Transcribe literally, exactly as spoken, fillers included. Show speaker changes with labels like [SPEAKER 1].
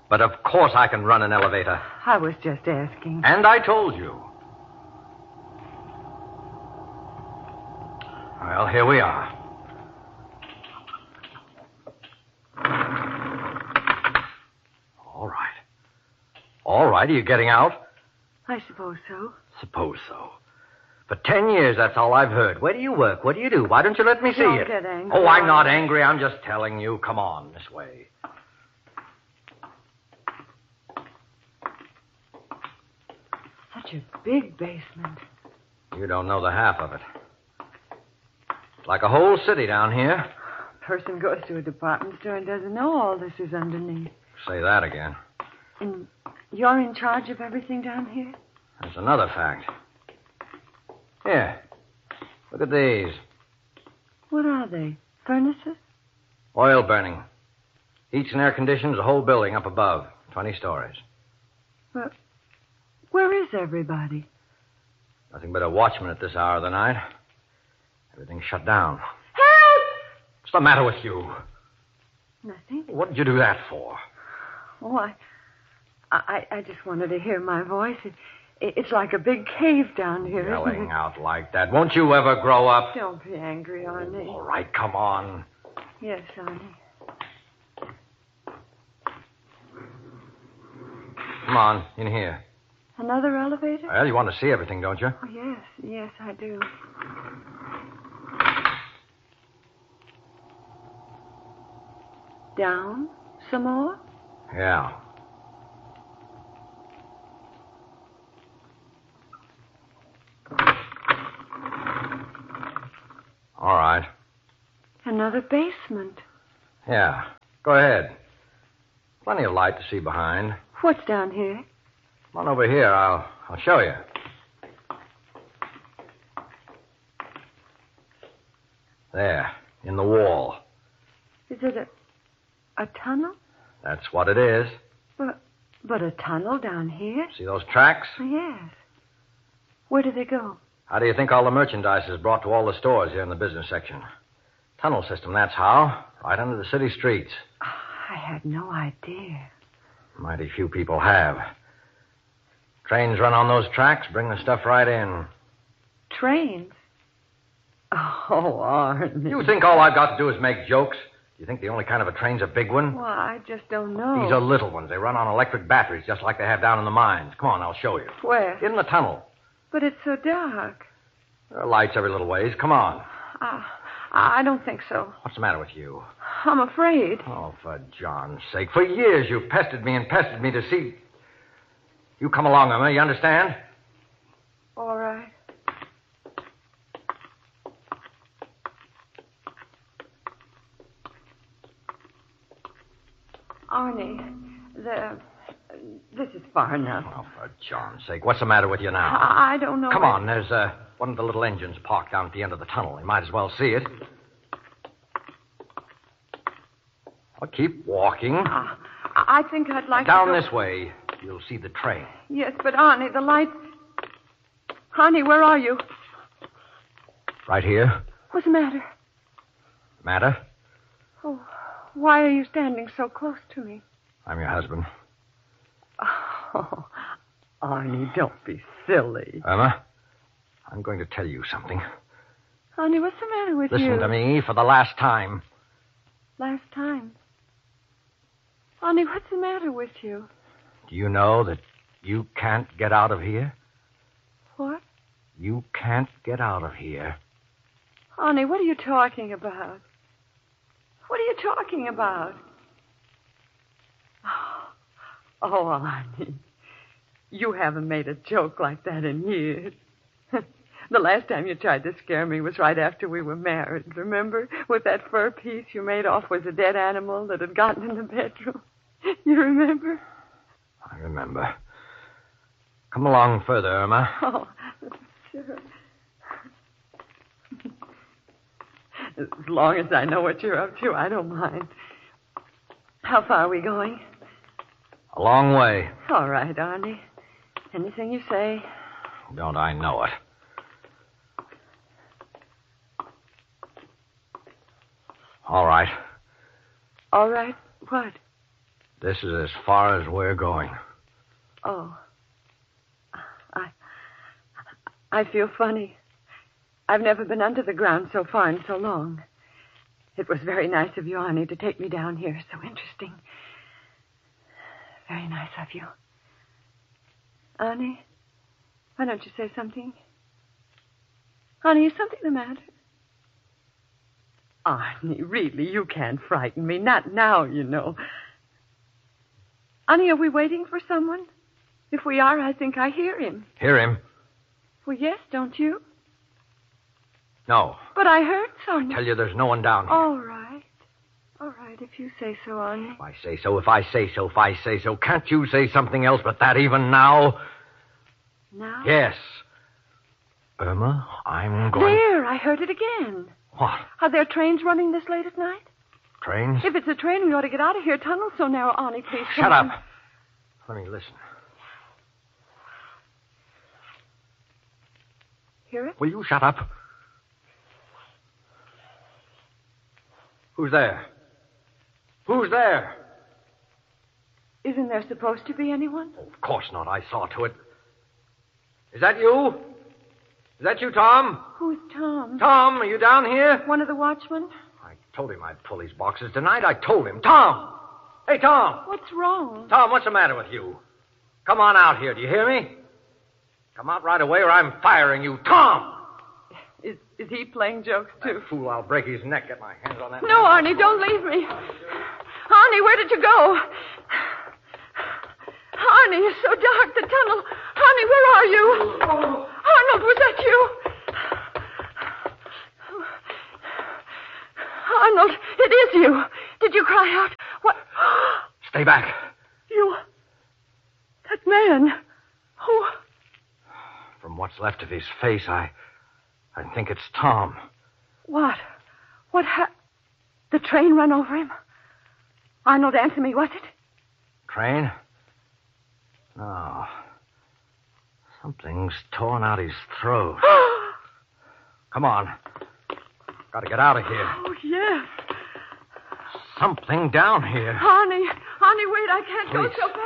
[SPEAKER 1] But of course I can run an elevator.
[SPEAKER 2] I was just asking.
[SPEAKER 1] And I told you. Well, here we are. All right. All right, are you getting out?
[SPEAKER 2] I suppose so.
[SPEAKER 1] Suppose so. For ten years, that's all I've heard. Where do you work? What do you do? Why don't you let me see
[SPEAKER 2] Don't
[SPEAKER 1] it?
[SPEAKER 2] get angry.
[SPEAKER 1] Oh, I'm not angry. I'm just telling you. Come on, this way.
[SPEAKER 2] Such a big basement.
[SPEAKER 1] You don't know the half of it. It's like a whole city down here.
[SPEAKER 2] A person goes to a department store and doesn't know all this is underneath.
[SPEAKER 1] Say that again.
[SPEAKER 2] And you're in charge of everything down here?
[SPEAKER 1] There's another fact. Here. Look at these.
[SPEAKER 2] What are they? Furnaces?
[SPEAKER 1] Oil burning. Heats and air conditions the whole building up above. Twenty stories.
[SPEAKER 2] Well, where is everybody?
[SPEAKER 1] Nothing but a watchman at this hour of the night. Everything's shut down.
[SPEAKER 2] Help!
[SPEAKER 1] What's the matter with you?
[SPEAKER 2] Nothing.
[SPEAKER 1] What did you do that for?
[SPEAKER 2] Oh, I, I, I just wanted to hear my voice. It, it's like a big cave down here, isn't
[SPEAKER 1] Yelling
[SPEAKER 2] it?
[SPEAKER 1] out like that. Won't you ever grow up?
[SPEAKER 2] Don't be angry, Arnie.
[SPEAKER 1] All right, come on.
[SPEAKER 2] Yes, Arnie.
[SPEAKER 1] Come on, in here.
[SPEAKER 2] Another elevator?
[SPEAKER 1] Well, you want to see everything, don't you?
[SPEAKER 2] Oh, yes, yes, I do. Down some more?
[SPEAKER 1] Yeah. All right.
[SPEAKER 2] Another basement.
[SPEAKER 1] Yeah. Go ahead. Plenty of light to see behind.
[SPEAKER 2] What's down here?
[SPEAKER 1] Come on over here. I'll I'll show you. There, in the wall.
[SPEAKER 2] Is it a, a tunnel?
[SPEAKER 1] That's what it is.
[SPEAKER 2] But, but a tunnel down here?
[SPEAKER 1] See those tracks?
[SPEAKER 2] Yes. Where do they go?
[SPEAKER 1] How do you think all the merchandise is brought to all the stores here in the business section? Tunnel system, that's how. Right under the city streets.
[SPEAKER 2] I had no idea.
[SPEAKER 1] Mighty few people have. Trains run on those tracks, bring the stuff right in.
[SPEAKER 2] Trains? Oh, Arnie.
[SPEAKER 1] You think all I've got to do is make jokes? Do you think the only kind of a train's a big one?
[SPEAKER 2] Well, I just don't know.
[SPEAKER 1] These are little ones. They run on electric batteries, just like they have down in the mines. Come on, I'll show you.
[SPEAKER 2] Where?
[SPEAKER 1] In the tunnel.
[SPEAKER 2] But it's so dark.
[SPEAKER 1] There are lights every little ways. Come on.
[SPEAKER 2] Uh, I don't think so.
[SPEAKER 1] What's the matter with you?
[SPEAKER 2] I'm afraid.
[SPEAKER 1] Oh, for John's sake. For years you've pestered me and pestered me to see... You come along, Emma, you understand?
[SPEAKER 2] All right. Arnie, the... This is far enough.
[SPEAKER 1] Oh, for John's sake. What's the matter with you now?
[SPEAKER 2] I, I don't know.
[SPEAKER 1] Come
[SPEAKER 2] where...
[SPEAKER 1] on, there's uh, one of the little engines parked down at the end of the tunnel. You might as well see it. I'll keep walking.
[SPEAKER 2] Uh, I think I'd like
[SPEAKER 1] down
[SPEAKER 2] to go...
[SPEAKER 1] this way. You'll see the train.
[SPEAKER 2] Yes, but Arnie, the lights... Arnie, where are you?
[SPEAKER 1] Right here.
[SPEAKER 2] What's the matter?
[SPEAKER 1] Matter?
[SPEAKER 2] Oh, why are you standing so close to me?
[SPEAKER 1] I'm your husband.
[SPEAKER 2] Oh, Arnie, don't be silly.
[SPEAKER 1] Irma, I'm going to tell you something.
[SPEAKER 2] Arnie, what's the matter with
[SPEAKER 1] Listen
[SPEAKER 2] you?
[SPEAKER 1] to me for the last time.
[SPEAKER 2] Last time. Arnie, what's the matter with you?
[SPEAKER 1] Do you know that you can't get out of here?
[SPEAKER 2] What?
[SPEAKER 1] You can't get out of here.
[SPEAKER 2] Arnie, what are you talking about? What are you talking about? Oh, Arnie, you haven't made a joke like that in years. The last time you tried to scare me was right after we were married, remember? With that fur piece you made off with a dead animal that had gotten in the bedroom. You remember?
[SPEAKER 1] I remember. Come along further, Irma.
[SPEAKER 2] Oh, sure. As long as I know what you're up to, I don't mind. How far are we going?
[SPEAKER 1] A long way.
[SPEAKER 2] All right, Arnie. Anything you say.
[SPEAKER 1] Don't I know it? All right.
[SPEAKER 2] All right, what?
[SPEAKER 1] This is as far as we're going.
[SPEAKER 2] Oh. I... I feel funny. I've never been under the ground so far in so long. It was very nice of you, Arnie, to take me down here. So interesting. Very nice of you. Arnie, why don't you say something? Arnie, is something the matter? Arnie, really, you can't frighten me. Not now, you know. Arnie, are we waiting for someone? If we are, I think I hear him.
[SPEAKER 1] Hear him?
[SPEAKER 2] Well, yes, don't you?
[SPEAKER 1] No.
[SPEAKER 2] But I heard someone.
[SPEAKER 1] I tell you, there's no one down here.
[SPEAKER 2] All right. All right, if you say so, Arnie.
[SPEAKER 1] If I say so, if I say so, if I say so. Can't you say something else but that even now?
[SPEAKER 2] Now?
[SPEAKER 1] Yes. Irma, I'm going...
[SPEAKER 2] There, I heard it again.
[SPEAKER 1] What?
[SPEAKER 2] Are there trains running this late at night?
[SPEAKER 1] Trains?
[SPEAKER 2] If it's a train, we ought to get out of here. Tunnel's so narrow, Arnie, please.
[SPEAKER 1] Shut up. Let me listen.
[SPEAKER 2] Hear it?
[SPEAKER 1] Will you shut up? Who's there? Who's there?
[SPEAKER 2] Isn't there supposed to be anyone?
[SPEAKER 1] Oh, of course not. I saw to it. Is that you? Is that you, Tom?
[SPEAKER 2] Who's Tom?
[SPEAKER 1] Tom, are you down here?
[SPEAKER 2] One of the watchmen?
[SPEAKER 1] I told him I'd pull these boxes tonight. I told him. Tom! Hey, Tom!
[SPEAKER 2] What's wrong?
[SPEAKER 1] Tom, what's the matter with you? Come on out here. Do you hear me? Come out right away or I'm firing you. Tom!
[SPEAKER 2] Is is he playing jokes, too?
[SPEAKER 1] That fool, I'll break his neck. Get my hands on that.
[SPEAKER 2] No, Arnie, don't leave me. Arnie, where did you go? Arnie, it's so dark, the tunnel. Arnie, where are you? Oh. Arnold, was that you? Arnold, it is you. Did you cry out? What?
[SPEAKER 1] Stay back.
[SPEAKER 2] You... That man. Who?
[SPEAKER 1] From what's left of his face, I... I think it's Tom.
[SPEAKER 2] What? What ha... The train ran over him? Arnold, answer me, was it?
[SPEAKER 1] Train? No. Something's torn out his throat. Come on. Got to get out of here.
[SPEAKER 2] Oh, yes.
[SPEAKER 1] Something down here.
[SPEAKER 2] Arnie, Arnie, wait, I can't
[SPEAKER 1] Please.
[SPEAKER 2] go so fast.